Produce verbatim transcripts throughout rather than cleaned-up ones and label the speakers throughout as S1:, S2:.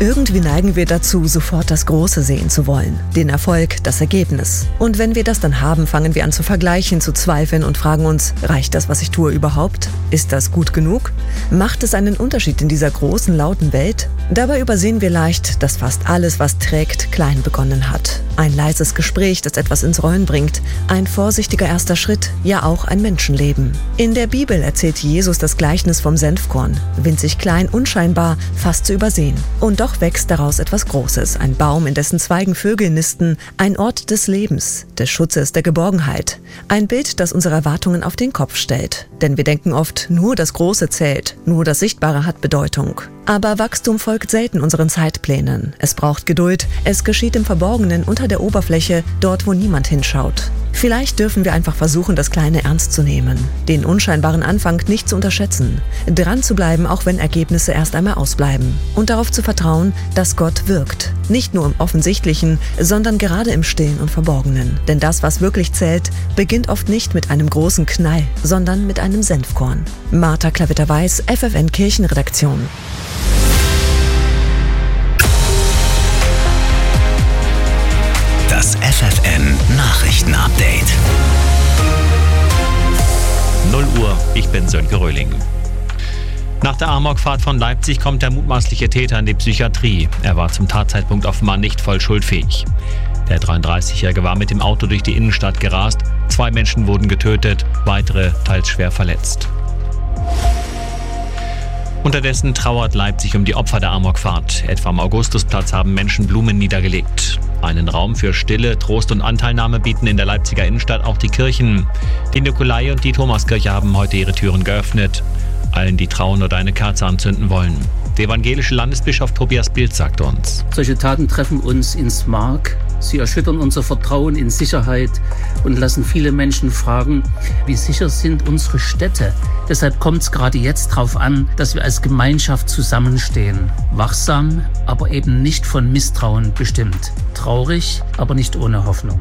S1: Irgendwie neigen wir dazu, sofort das Große sehen zu wollen. Den Erfolg, das Ergebnis. Und wenn wir das dann haben, fangen wir an zu vergleichen, zu zweifeln und fragen uns, reicht das, was ich tue, überhaupt? Ist das gut genug? Macht es einen Unterschied in dieser großen, lauten Welt? Dabei übersehen wir leicht, dass fast alles, was trägt, klein begonnen hat. Ein leises Gespräch, das etwas ins Rollen bringt. Ein vorsichtiger erster Schritt, ja auch ein Menschenleben. In der Bibel erzählt Jesus das Gleichnis vom Senfkorn. Winzig klein, unscheinbar, fast zu übersehen. Und doch wächst daraus etwas Großes. Ein Baum, in dessen Zweigen Vögel nisten. Ein Ort des Lebens, des Schutzes, der Geborgenheit. Ein Bild, das unsere Erwartungen auf den Kopf stellt. Denn wir denken oft, nur das Große zählt, nur das Sichtbare hat Bedeutung. Aber Wachstum folgt selten unseren Zeitplänen. Es braucht Geduld, es geschieht im Verborgenen unter der Oberfläche, dort wo niemand hinschaut. Vielleicht dürfen wir einfach versuchen, das Kleine ernst zu nehmen, den unscheinbaren Anfang nicht zu unterschätzen, dran zu bleiben, auch wenn Ergebnisse erst einmal ausbleiben und darauf zu vertrauen, dass Gott wirkt. Nicht nur im Offensichtlichen, sondern gerade im Stillen und Verborgenen. Denn das, was wirklich zählt, beginnt oft nicht mit einem großen Knall, sondern mit einem Senfkorn. Martha Klavitter-Weiß, F F N Kirchenredaktion.
S2: Das F F N Nachrichtenupdate.
S3: null Uhr, ich bin Sönke Röhling. Nach der Amokfahrt von Leipzig kommt der mutmaßliche Täter in die Psychiatrie. Er war zum Tatzeitpunkt offenbar nicht voll schuldfähig. Der dreiunddreißigjährige war mit dem Auto durch die Innenstadt gerast. Zwei Menschen wurden getötet, weitere teils schwer verletzt. Unterdessen trauert Leipzig um die Opfer der Amokfahrt. Etwa am Augustusplatz haben Menschen Blumen niedergelegt. Einen Raum für Stille, Trost und Anteilnahme bieten in der Leipziger Innenstadt auch die Kirchen. Die Nikolai- und die Thomaskirche haben heute ihre Türen geöffnet. Allen, die trauen oder eine Kerze anzünden wollen. Der evangelische Landesbischof Tobias Bilz sagt uns:
S4: Solche Taten treffen uns ins Mark. Sie erschüttern unser Vertrauen in Sicherheit und lassen viele Menschen fragen, wie sicher sind unsere Städte? Deshalb kommt es gerade jetzt darauf an, dass wir als Gemeinschaft zusammenstehen. Wachsam, aber eben nicht von Misstrauen bestimmt. Traurig, aber nicht ohne Hoffnung.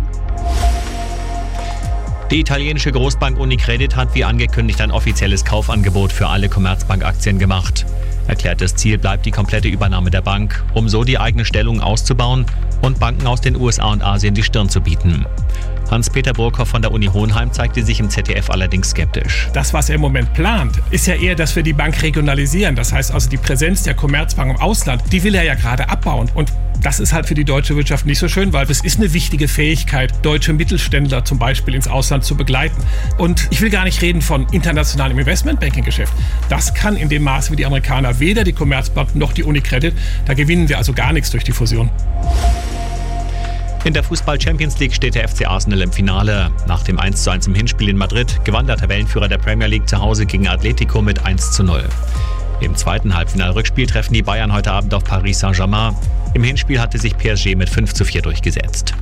S3: Die italienische Großbank Unicredit hat wie angekündigt ein offizielles Kaufangebot für alle Commerzbank-Aktien gemacht. Erklärtes Ziel bleibt die komplette Übernahme der Bank, um so die eigene Stellung auszubauen und Banken aus den U S A und Asien die Stirn zu bieten. Hans-Peter Burkhoff von der Uni Hohenheim zeigte sich im Z D F allerdings skeptisch.
S5: Das, was er im Moment plant, ist ja eher, dass wir die Bank regionalisieren. Das heißt also, die Präsenz der Commerzbank im Ausland, die will er ja gerade abbauen. Und das ist halt für die deutsche Wirtschaft nicht so schön, weil es ist eine wichtige Fähigkeit, deutsche Mittelständler zum Beispiel ins Ausland zu begleiten. Und ich will gar nicht reden von internationalem Investmentbanking-Geschäft. Das kann in dem Maße wie die Amerikaner weder die Commerzbank noch die Unicredit. Da gewinnen wir also gar nichts durch die Fusion.
S3: In der Fußball-Champions League steht der F C Arsenal im Finale. Nach dem eins zu eins im Hinspiel in Madrid gewann der Tabellenführer der Premier League zu Hause gegen Atletico mit eins zu null. Im zweiten Halbfinal-Rückspiel treffen die Bayern heute Abend auf Paris Saint-Germain. Im Hinspiel hatte sich P S G mit fünf zu vier durchgesetzt.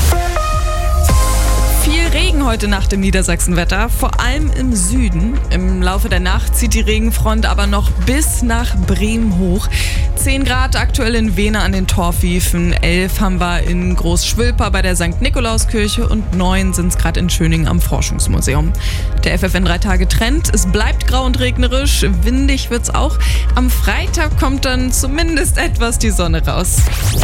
S6: Viel Regen heute Nacht im Niedersachsenwetter, vor allem im Süden. Im Laufe der Nacht zieht die Regenfront aber noch bis nach Bremen hoch. zehn Grad aktuell in Wehne an den Torfwiefen, elf haben wir in Großschwilper bei der Sankt Nikolauskirche und neun sind es gerade in Schöningen am Forschungsmuseum. Der F F N drei Tage Trend, es bleibt grau und regnerisch, windig wird's auch. Am Freitag kommt dann zumindest etwas die Sonne raus.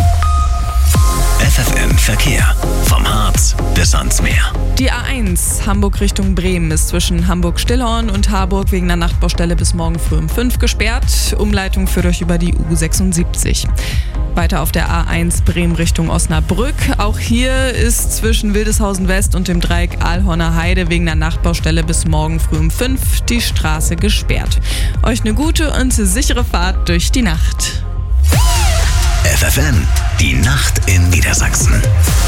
S2: F F N Verkehr. Vom Harz bis ans Meer.
S6: Die A eins Hamburg Richtung Bremen ist zwischen Hamburg-Stillhorn und Harburg wegen der Nachtbaustelle bis morgen früh um fünf gesperrt. Umleitung führt euch über die U sechsundsiebzig. Weiter auf der A eins Bremen Richtung Osnabrück. Auch hier ist zwischen Wildeshausen West und dem Dreieck Aalhorner Heide wegen der Nachtbaustelle bis morgen früh um fünf die Straße gesperrt. Euch eine gute und sichere Fahrt durch die Nacht.
S2: F F N, die Nacht in Niedersachsen.